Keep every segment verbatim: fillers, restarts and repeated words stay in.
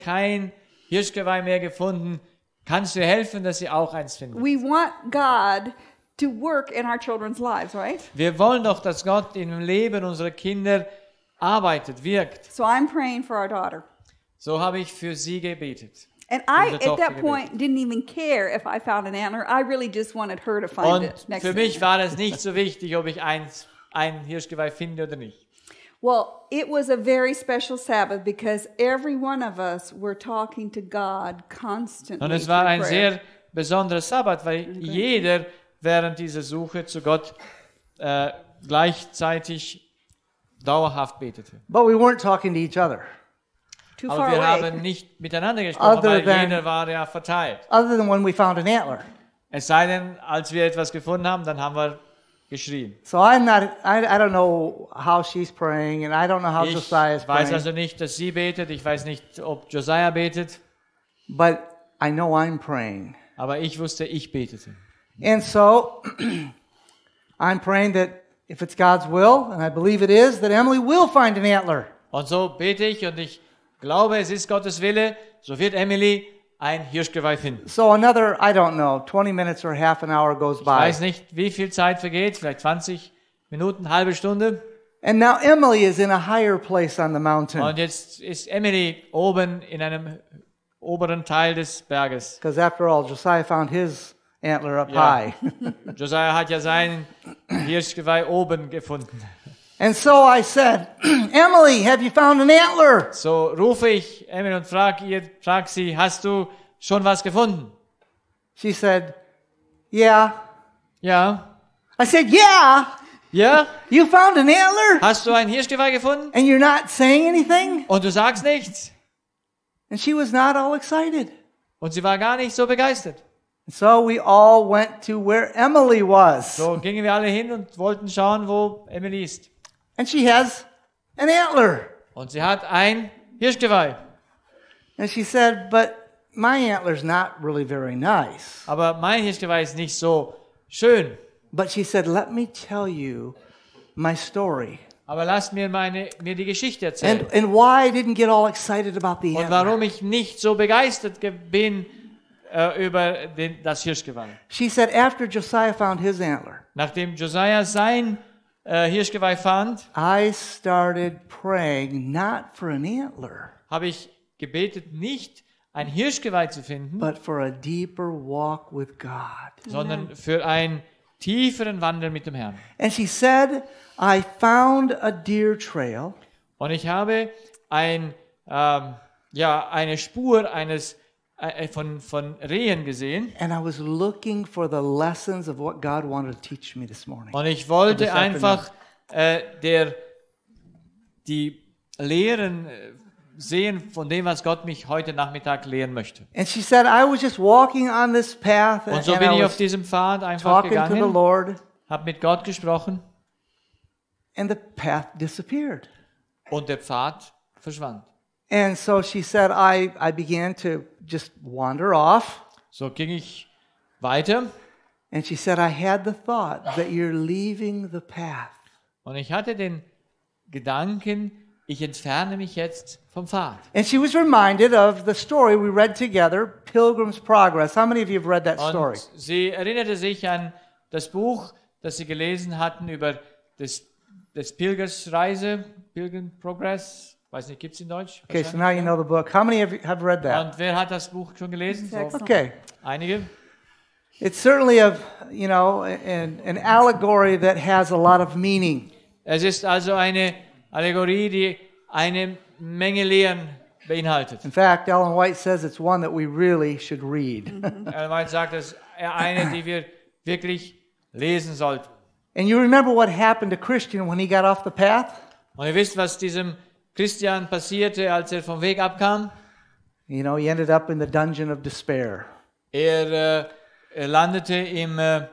kein Hirschgeweih mehr gefunden. Kannst du helfen, dass sie auch eins finden? We want God to work in our children's lives, right? Wir wollen doch, dass Gott im Leben unserer Kinder arbeitet, wirkt. So I'm praying for our daughter. So habe ich für sie gebetet. And I, Unsere at Tochter that point, didn't even care if I found an antler. I really just wanted her to find Und it next für to me. mich war es nicht so wichtig, ob ich eins, ein Hirschgeweih finde oder nicht. Well, it was a very special Sabbath because every one of us were talking to God constantly. Und es war through ein prayer. sehr besonderer Sabbat, weil jeder während dieser Suche zu Gott äh, gleichzeitig dauerhaft betete. But we weren't talking to each other. Too Aber far wir away. haben nicht miteinander gesprochen, Other weil than- jeder war ja verteilt. Other than when we found an antler. Es sei denn, als wir etwas gefunden haben, dann haben wir geschrien. So I'm not, I, I don't know how she's praying, and I don't know how Ich Josiah is weiß praying, also nicht, dass sie betet, ich weiß nicht, ob Josiah betet, but I know I'm praying. aber ich wusste, ich betete. And so I'm praying that if it's God's will, and I believe it is, that Emily will find an antler. Und so bete ich und ich glaube, es ist Gottes Wille, so wird Emily ein Hirschgeweih finden. So another, I don't know, twenty minutes or half an hour goes Ich by. weiß nicht, wie viel Zeit vergeht, vielleicht zwanzig Minuten, halbe Stunde. And now Emily is in a higher place on the mountain. Und jetzt ist Emily oben in einem oberen Teil des Berges. Because after all, Josiah found his antler up Ja. high. Josiah hat ja sein Hirschgeweih oben gefunden. And so I said, Emily, have you found an antler? So rufe ich Emily und frage ihr, frag sie, hast du schon was gefunden? She said, yeah. Ja. I said, yeah, Ja? you found an antler? Hast du ein Hirschgeweih gefunden? And you're not saying anything? Und du sagst nichts? And she was not all excited. Und sie war gar nicht so begeistert. And so we all went to where Emily was. So gingen wir alle hin und wollten schauen, wo Emily ist. And she has an antler. Und sie hat ein Hirschgeweih. And she said, but my antler's not really very nice. Aber mein Hirschgeweih ist nicht so schön. But she said, let me tell you my story. Aber lass mir, meine, mir die Geschichte erzählen. And, and why I didn't get all excited about the Und antler. warum ich nicht so begeistert ge- bin äh, über den, das Hirschgeweih. She said, after Josiah found his antler, Nachdem Josiah sein äh, Hirschgeweih fand, I started praying not for an antler, habe ich gebetet, nicht ein Hirschgeweih zu finden, but for a deeper walk with God. sondern für einen tieferen Wandel mit dem Herrn. And she said, I found a deer trail, Und ich habe ein, ähm, ja, eine Spur eines äh, von, von Rehen gesehen. and I was looking for the lessons of what God wanted to teach me this morning. Und ich wollte This einfach äh, der, die Lehren äh, sehen von dem, was Gott mich heute Nachmittag lehren möchte. And she said, I was just walking on this path, Und and, so and bin I ich auf was diesem Pfad einfach talking to the gegangen, Lord, habe mit Gott gesprochen and the path disappeared. und der Pfad verschwand. And so she said, I, I began to just wander off. So ging ich weiter And she said, I had the thought that you're leaving the path. und ich hatte den Gedanken, ich entferne mich jetzt vom Pfad. And she was reminded of the story we read together, Pilgrim's Progress. How many of you have read that story? Und sie erinnerte sich an das Buch, das sie gelesen hatten über das, das Pilgersreise, Pilgrim Progress. Weiß nicht, gibt es in Deutsch? Okay, so now you know the book. How many of you have read that? Und wer hat das Buch schon gelesen? So, Okay. einige. It's certainly a, you know, an, an allegory that has a lot of meaning. Es ist also eine Allegorie, die eine Menge Lehren beinhaltet. In fact, Ellen White says it's one that we really should read. Ellen White sagt, es ist eine, die wir wirklich lesen sollten. And you remember what happened to Christian when he got off the path? Und ihr wisst, was diesem Christian passierte, als er vom Weg abkam? You know, he ended up in the dungeon of despair. Er, äh, er landete im, äh,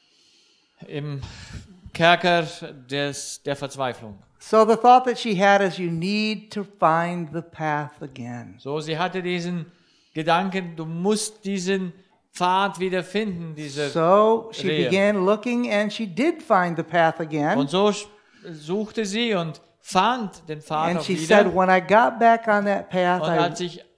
im Kerker des, der Verzweiflung. So the thought that she had is you need to find the path again. So, sie hatte diesen Gedanken, du musst diesen Pfad wieder finden, diese So she Rehe. began looking and she did find the path again. Und so sch- suchte sie und fand den Pfad And auch she wieder. said, when I got back on that path, Und I, als ich